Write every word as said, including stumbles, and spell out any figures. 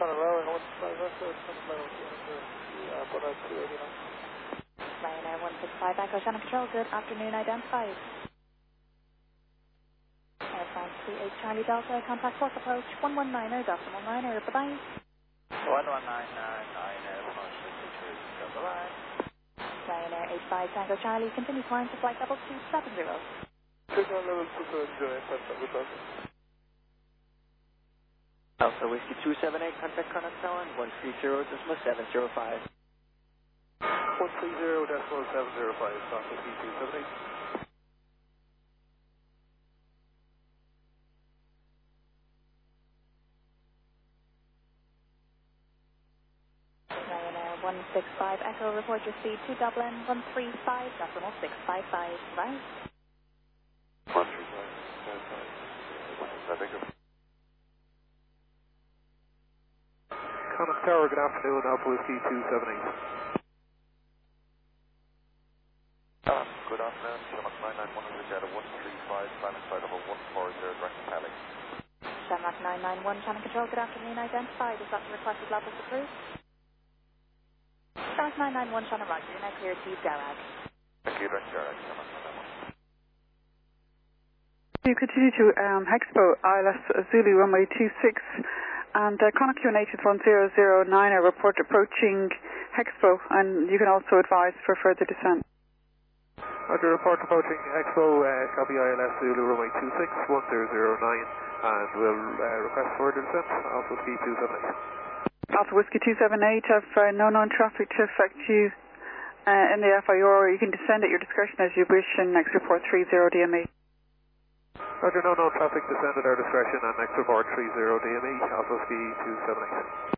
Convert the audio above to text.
Channel Rowan, one five Echo, Channel Rowan, one two eighty-nine. Ryanair one six five Echo, Channel Control, good afternoon, identified. Air France three eight Charlie Delta, contact Force approach one one nine zero, decimal niner, bye-bye. one one nine nine nine, Air France three two three, bye-bye. Ryanair eight five Tango Charlie, continue climb to flight level two seven zero. Signal level two seven zero, contact with us. Alpha Whiskey two seven eight, contact Connaught Tower, one three zero, decimal seven zero five. one three zero, decimal seven zero five, Alpha Whiskey two seven eight. Ryanair one six five Echo, report your speed to Dublin, one three five, decimal six five five, right? one three five, seven five. Connaught Tower, good afternoon, Alpha Whiskey two seven eight. Uh, good afternoon, Shamrock nine nine one is at one three five, Spanish flight level one four zero, direct to Cali. Shamrock nine nine one, Channel Control, good afternoon, identified. Is that the requested levels approved? Shamrock nine nine one, Channel Roger, you're now clear to use Garag. Thank you, direct Garag, Shamrock nine nine one. You continue to um, Hexpo, I L S Zulu runway two six, and uh, Connaught Q N H is one zero zero nine, a report approaching Hexpo, and you can also advise for further descent. Roger, report approaching Expo, uh, copy I L S Zulu runway two six, one zero zero nine, and we'll uh, request further descent, Alpha Whiskey two seven eight. Alpha Whiskey two seven eight, have uh, no known traffic to affect you uh, in the F I R. You can descend at your discretion as you wish, and next report three zero D M E. Roger, no known traffic, descend at our discretion, and next report three zero D M E, Alpha Whiskey two seven eight.